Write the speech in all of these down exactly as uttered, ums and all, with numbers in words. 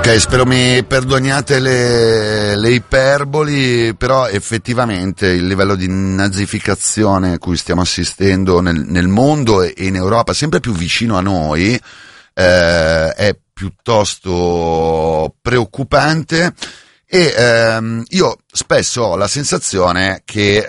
Ok, spero mi perdoniate le, le iperboli, però effettivamente il livello di nazificazione a cui stiamo assistendo nel, nel mondo e in Europa, sempre più vicino a noi, eh, è piuttosto preoccupante. E ehm, io spesso ho la sensazione che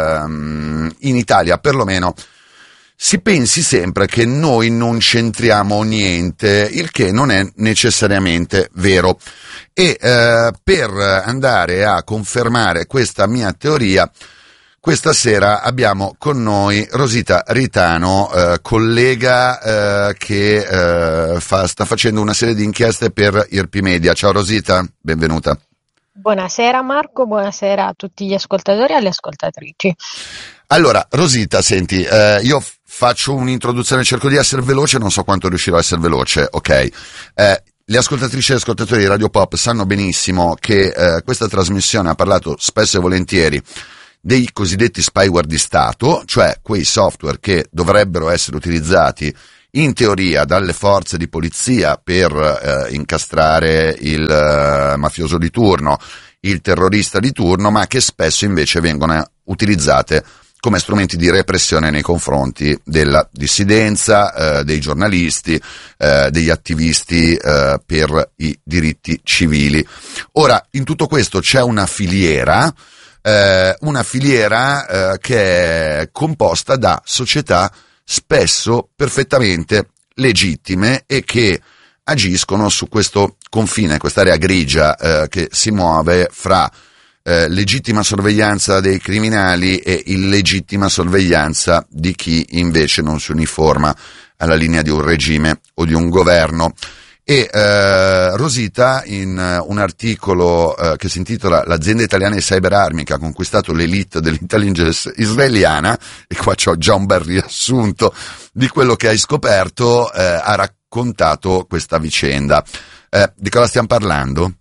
ehm, in Italia perlomeno si pensi sempre che noi non c'entriamo niente, il che non è necessariamente vero. E eh, per andare a confermare questa mia teoria, questa sera abbiamo con noi Rosita Ritano, eh, collega eh, che eh, fa, sta facendo una serie di inchieste per I R P Media. Ciao Rosita, benvenuta. Buonasera Marco, buonasera a tutti gli ascoltatori e alle ascoltatrici. Allora, Rosita, senti, eh, io faccio un'introduzione, cerco di essere veloce, non so quanto riuscirò a essere veloce, ok? Eh, le ascoltatrici e gli ascoltatori di Radio Pop sanno benissimo che eh, questa trasmissione ha parlato spesso e volentieri dei cosiddetti spyware di Stato, cioè quei software che dovrebbero essere utilizzati in teoria dalle forze di polizia per eh, incastrare il eh, mafioso di turno, il terrorista di turno, ma che spesso invece vengono utilizzate come strumenti di repressione nei confronti della dissidenza, eh, dei giornalisti, eh, degli attivisti eh, per i diritti civili. Ora, in tutto questo c'è una filiera, eh, una filiera eh, che è composta da società spesso perfettamente legittime e che agiscono su questo confine, quest'area grigia eh, che si muove fra eh, legittima sorveglianza dei criminali e illegittima sorveglianza di chi invece non si uniforma alla linea di un regime o di un governo. E eh, Rosita, in uh, un articolo uh, che si intitola "L'azienda italiana di cyberarmi che ha conquistato l'elite dell'intelligence israeliana", e qua c'ho già un bel riassunto di quello che hai scoperto, eh, ha raccontato questa vicenda. Eh, di cosa stiamo parlando?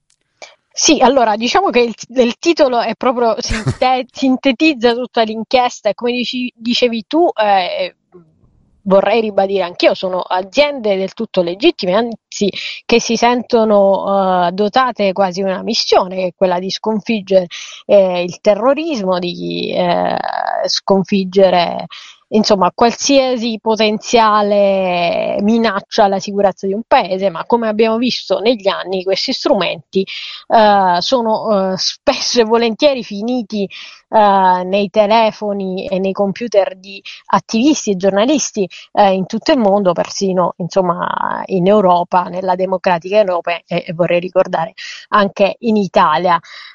Sì, allora diciamo che il, il titolo è proprio sinte- sintetizza tutta l'inchiesta e come dici, dicevi tu, eh, vorrei ribadire anch'io, sono aziende del tutto legittime, anzi che si sentono uh, dotate quasi una missione, che è quella di sconfiggere eh, il terrorismo, di eh, sconfiggere insomma qualsiasi potenziale minaccia alla sicurezza di un paese, ma come abbiamo visto negli anni questi strumenti uh, sono uh, spesso e volentieri finiti uh, nei telefoni e nei computer di attivisti e giornalisti uh, in tutto il mondo, persino insomma in Europa, nella democratica Europa e, e vorrei ricordare anche in Italia.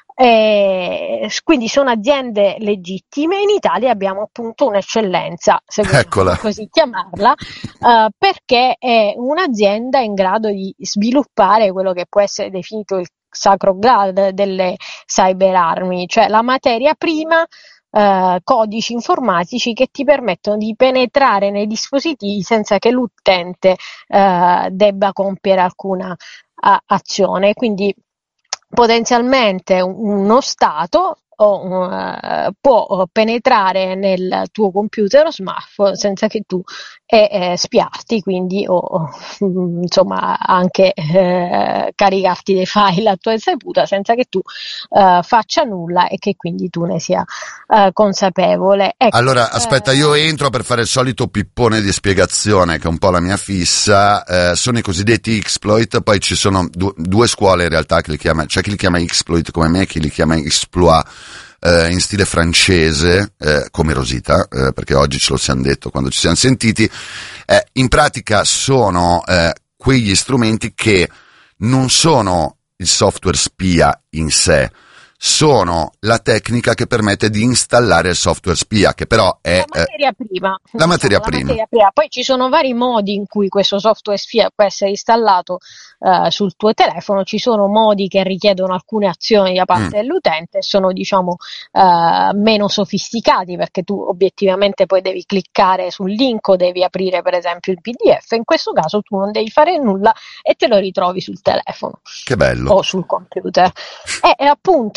Eh, quindi sono aziende legittime. In Italia abbiamo appunto un'eccellenza, se vogliamo così chiamarla, eh, perché è un'azienda in grado di sviluppare quello che può essere definito il sacro graal delle cyberarmi, cioè la materia prima, eh, codici informatici che ti permettono di penetrare nei dispositivi senza che l'utente eh, debba compiere alcuna a- azione. Quindi potenzialmente uno Stato o, uh, può penetrare nel tuo computer o smartphone senza che tu eh, eh, spiarti, quindi o oh, insomma anche eh, caricarti dei file a tua insaputa senza che tu uh, faccia nulla e che quindi tu ne sia uh, consapevole. Ecco, allora aspetta, eh, io entro per fare il solito pippone di spiegazione che è un po' la mia fissa. Eh, sono i cosiddetti exploit, poi ci sono du- due scuole in realtà che li chiama, c'è chi li chiama exploit come me, chi li chiama exploit eh, in stile francese, eh, come Rosita, eh, perché oggi ce lo siamo detto quando ci siamo sentiti. Eh, in pratica sono eh, quegli strumenti che non sono il software spia in sé, sono la tecnica che permette di installare il software spia, che però è la materia prima. Eh, la materia, diciamo, prima. la materia prima. Poi ci sono vari modi in cui questo software spia può essere installato uh, sul tuo telefono, ci sono modi che richiedono alcune azioni da parte mm. dell'utente e sono diciamo uh, meno sofisticati, perché tu obiettivamente poi devi cliccare sul link o devi aprire per esempio il P D F, in questo caso tu non devi fare nulla e te lo ritrovi sul telefono. Che bello. O sul computer. E, e appunto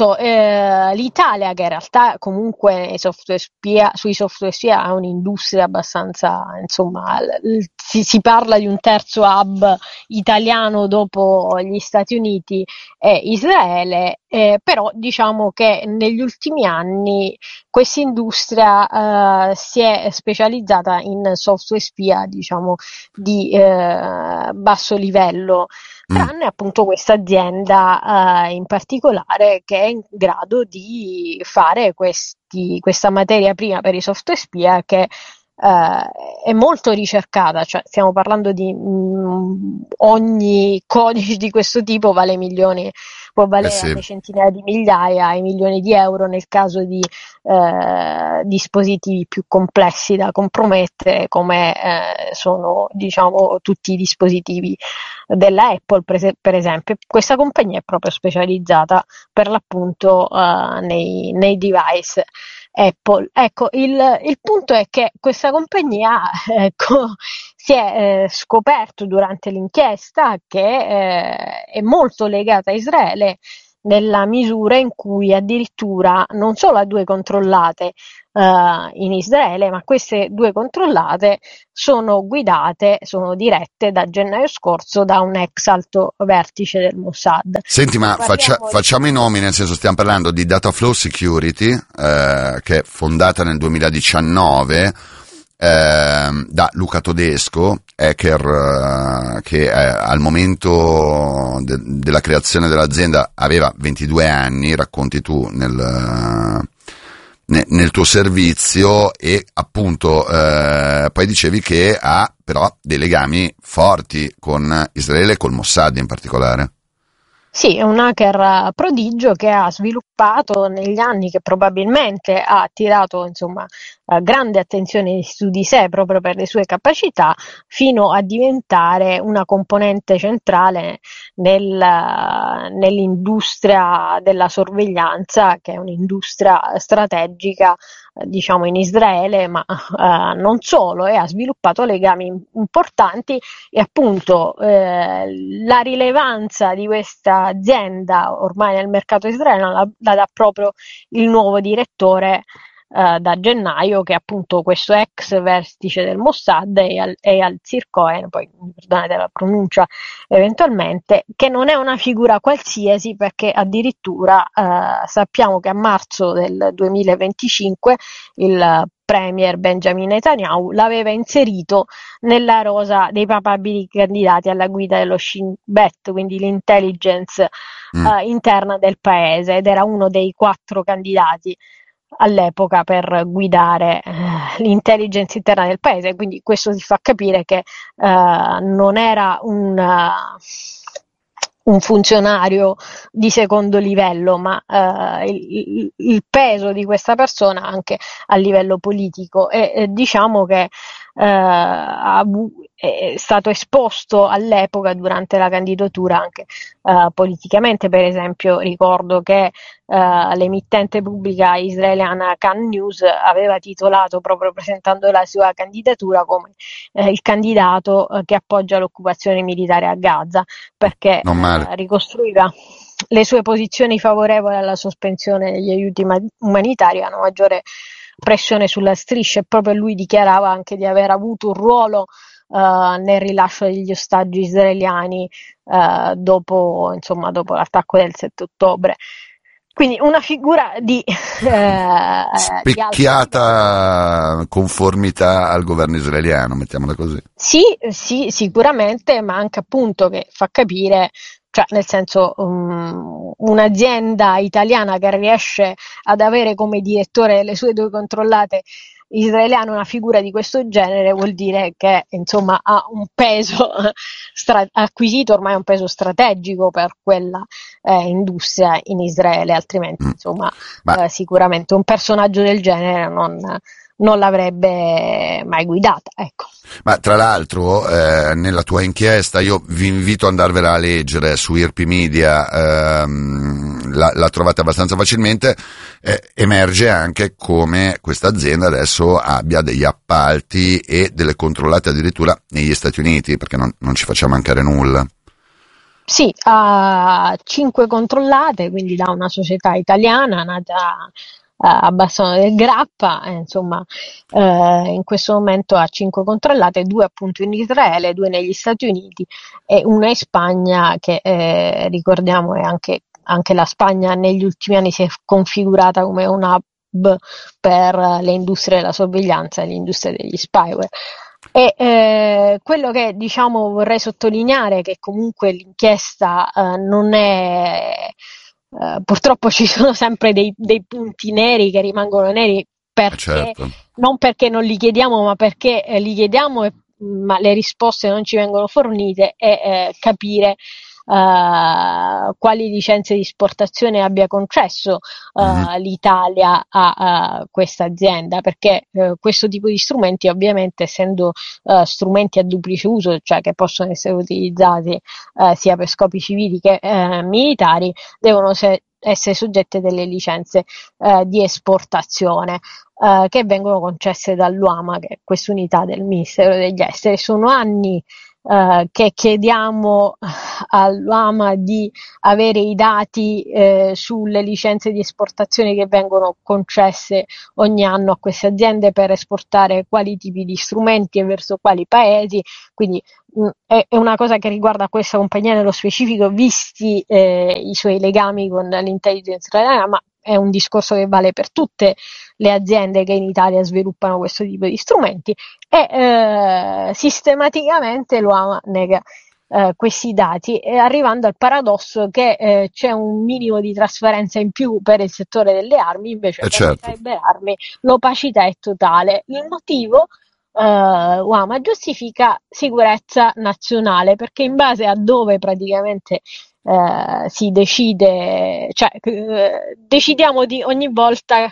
appunto eh, l'Italia, che in realtà comunque nei software spia, sui software spia ha un'industria abbastanza, insomma, l- si, si parla di un terzo hub italiano dopo gli Stati Uniti e Israele, eh, però diciamo che negli ultimi anni questa industria eh, si è specializzata in software spia, diciamo, di eh, basso livello, tranne appunto questa azienda eh, in particolare che è in grado di fare questi, questa materia prima per i software spia che eh, è molto ricercata, cioè stiamo parlando di mh, ogni codice di questo tipo vale milioni, può Eh valere sì. alle centinaia di migliaia ai milioni di euro nel caso di eh, dispositivi più complessi da compromettere, come eh, sono, diciamo, tutti i dispositivi della Apple, per, per esempio. Questa compagnia è proprio specializzata per l'appunto uh, nei, nei device Apple. Ecco, il, il punto è che questa compagnia ecco, si è eh, scoperto durante l'inchiesta che eh, è molto legata a Israele, nella misura in cui addirittura non solo ha due controllate uh, in Israele, ma queste due controllate sono guidate, sono dirette da gennaio scorso da un ex alto vertice del Mossad. Senti, ma faccia, facciamo i nomi, nel senso stiamo parlando di Dataflow Security, eh, che è fondata nel duemiladiciannove eh, da Luca Todesco, hacker eh, che eh, al momento de- della creazione dell'azienda aveva ventidue anni, racconti tu nel, ne- nel tuo servizio, e appunto eh, poi dicevi che ha però dei legami forti con Israele e col Mossad in particolare. Sì, è un hacker prodigio che ha sviluppato negli anni, che probabilmente ha attirato insomma eh, grande attenzione su di sé proprio per le sue capacità, fino a diventare una componente centrale nel, nell'industria della sorveglianza, che è un'industria strategica eh, diciamo in Israele, ma eh, non solo, e ha sviluppato legami importanti. E appunto eh, la rilevanza di questa azienda ormai nel mercato israeliano la, la dà proprio il nuovo direttore eh, da gennaio, che è appunto questo ex vertice del Mossad, Eyal, Eyal Zir Cohen, poi perdonate la pronuncia eventualmente, che non è una figura qualsiasi, perché addirittura eh, sappiamo che a marzo del duemilaventicinque il premier Benjamin Netanyahu l'aveva inserito nella rosa dei papabili candidati alla guida dello Shin Bet, quindi l'intelligence Mm. uh, interna del paese, ed era uno dei quattro candidati all'epoca per guidare uh, l'intelligence interna del paese. Quindi questo si fa capire che uh, non era un uh, un funzionario di secondo livello, ma eh, il, il peso di questa persona anche a livello politico, e, e diciamo che eh, ha, è stato esposto all'epoca durante la candidatura anche eh, politicamente. Per esempio ricordo che Uh, l'emittente pubblica israeliana Kan News aveva titolato, proprio presentando la sua candidatura, come eh, il candidato eh, che appoggia l'occupazione militare a Gaza, perché eh, ricostruiva le sue posizioni favorevoli alla sospensione degli aiuti ma- umanitari, a una maggiore pressione sulla striscia, e proprio lui dichiarava anche di aver avuto un ruolo Uh, nel rilascio degli ostaggi israeliani uh, dopo, insomma, dopo l'attacco del sette ottobre. Quindi una figura di eh, specchiata di conformità al governo israeliano, mettiamola così. Sì, sì, sicuramente, ma anche appunto che fa capire, cioè nel senso um, un'azienda italiana che riesce ad avere come direttore le sue due controllate israeliane una figura di questo genere, vuol dire che insomma ha un peso stra- acquisito ormai un peso strategico per quella eh, industria in Israele, altrimenti Mm. insomma Ma... eh, sicuramente un personaggio del genere non, non l'avrebbe mai guidata, ecco. Ma tra l'altro eh, nella tua inchiesta, io vi invito ad andarvela a leggere su I R P Media, ehm, la, la trovate abbastanza facilmente, eh, emerge anche come questa azienda adesso abbia degli appalti e delle controllate addirittura negli Stati Uniti, perché non, non ci faccia mancare nulla. Sì, a cinque controllate, quindi da una società italiana nata eh, a Bassano del Grappa, eh, insomma, eh, in questo momento ha cinque controllate, due appunto in Israele, due negli Stati Uniti e una in Spagna che eh, ricordiamo è anche, anche la Spagna negli ultimi anni si è configurata come un hub per le industrie della sorveglianza e l'industria degli spyware. E eh, quello che diciamo vorrei sottolineare è che comunque l'inchiesta eh, non è eh, purtroppo ci sono sempre dei, dei punti neri che rimangono neri perché Certo. non perché non li chiediamo, ma perché eh, li chiediamo e ma le risposte non ci vengono fornite e eh, capire Uh, quali licenze di esportazione abbia concesso uh, Mhm. l'Italia a, a questa azienda, perché uh, questo tipo di strumenti ovviamente essendo uh, strumenti a duplice uso, cioè che possono essere utilizzati uh, sia per scopi civili che uh, militari, devono se- essere soggette delle licenze uh, di esportazione uh, che vengono concesse dall'U A M A, che è questa unità del Ministero degli Esteri. Sono anni Uh, che chiediamo all'U A M A di avere i dati eh, sulle licenze di esportazione che vengono concesse ogni anno a queste aziende per esportare quali tipi di strumenti e verso quali paesi, quindi mh, è, è una cosa che riguarda questa compagnia nello specifico, visti eh, i suoi legami con l'intelligence israeliana, ma è un discorso che vale per tutte le aziende che in Italia sviluppano questo tipo di strumenti e eh, sistematicamente l'U A M A nega eh, questi dati, e arrivando al paradosso che eh, c'è un minimo di trasparenza in più per il settore delle armi, invece Eh per le certo. cyberarmi l'opacità è totale. Il motivo Uh, U A M A giustifica sicurezza nazionale, perché in base a dove praticamente uh, si decide, cioè uh, decidiamo di ogni volta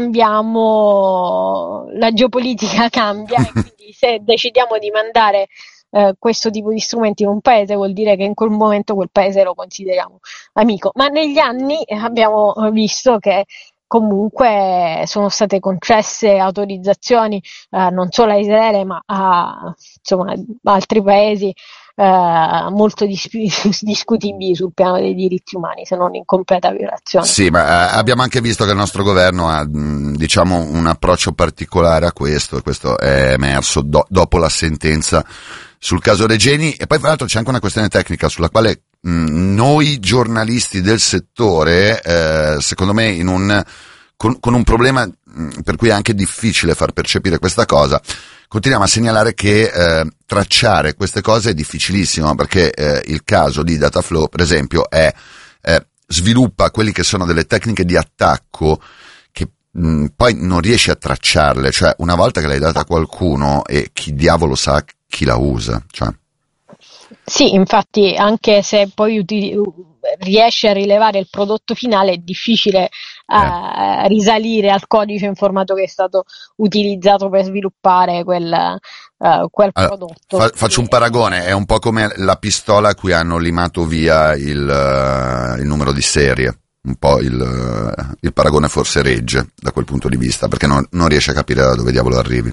cambiamo, la geopolitica cambia e quindi se decidiamo di mandare uh, questo tipo di strumenti in un paese vuol dire che in quel momento quel paese lo consideriamo amico, ma negli anni abbiamo visto che comunque sono state concesse autorizzazioni eh, non solo a Israele ma a insomma, altri paesi eh, molto dis- discutibili sul piano dei diritti umani, se non in completa violazione. Sì, ma eh, abbiamo anche visto che il nostro governo ha, mh, diciamo, un approccio particolare a questo, e questo è emerso do- dopo la sentenza sul caso Regeni, e poi tra l'altro c'è anche una questione tecnica sulla quale mh, noi giornalisti del settore, eh, secondo me, in un, con, con un problema mh, per cui è anche difficile far percepire questa cosa, continuiamo a segnalare che eh, tracciare queste cose è difficilissimo, perché eh, il caso di Dataflow, per esempio, è eh, sviluppa quelli che sono delle tecniche di attacco che mh, poi non riesci a tracciarle, cioè una volta che l'hai data a qualcuno e chi diavolo sa chi la usa, cioè. Sì, infatti, anche se poi uti- riesci a rilevare il prodotto finale, è difficile Eh. eh, risalire al codice informato che è stato utilizzato per sviluppare quel, eh, quel Allora, prodotto. fa- faccio un Quindi, paragone, è un po' come la pistola a cui hanno limato via il, uh, il numero di serie, un po' il, uh, il paragone forse regge da quel punto di vista, perché non, non riesci a capire da dove diavolo arrivi.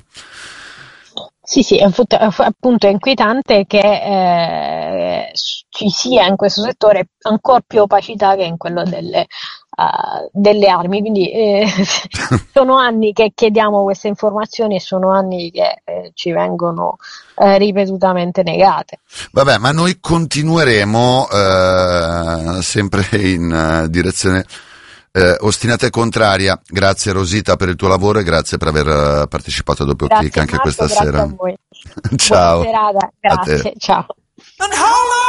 sì, sì, è appunto appunto è inquietante che eh, ci sia in questo settore ancora più opacità che in quello delle, uh, delle armi. Quindi eh, sono anni che chiediamo queste informazioni e sono anni che eh, ci vengono eh, ripetutamente negate. Vabbè, ma noi continueremo uh, sempre in uh, direzione Eh, ostinata e contraria. Grazie Rosita per il tuo lavoro e grazie per aver uh, partecipato a Doppio Clic Grazie anche Marco, questa grazie sera. a voi. Buona Ciao. serata, A te. grazie, ciao.